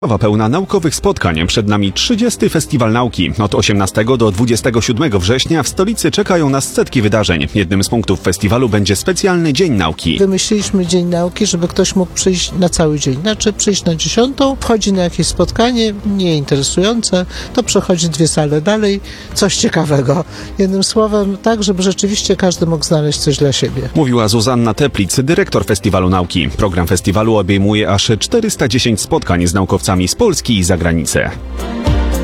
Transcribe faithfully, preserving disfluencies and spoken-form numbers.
Pełna naukowych spotkań. Przed nami trzydziesty Festiwal Nauki. Od osiemnastego do dwudziestego siódmego września w stolicy czekają nas setki wydarzeń. Jednym z punktów festiwalu będzie specjalny Dzień Nauki. Wymyśliliśmy Dzień Nauki, żeby ktoś mógł przyjść na cały dzień. Znaczy przyjść na dziesiątą, wchodzi na jakieś spotkanie, nieinteresujące, to przechodzi dwie sale dalej, coś ciekawego. Jednym słowem, tak, żeby rzeczywiście każdy mógł znaleźć coś dla siebie. Mówiła Zuzanna Teplic, dyrektor Festiwalu Nauki. Program festiwalu obejmuje aż czterysta dziesięć spotkań z naukowcami z Polski i zagranicy.